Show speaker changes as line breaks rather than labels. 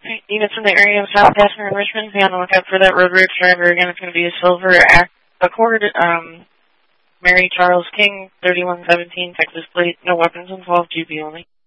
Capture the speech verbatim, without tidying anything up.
Units in the area of South Passenger and Richmond, be on the lookout for that road rage driver. Again, it's going to be a silver Accord, um, Mary Charles King, thirty-one seventeen, Texas plate, no weapons involved, G B only.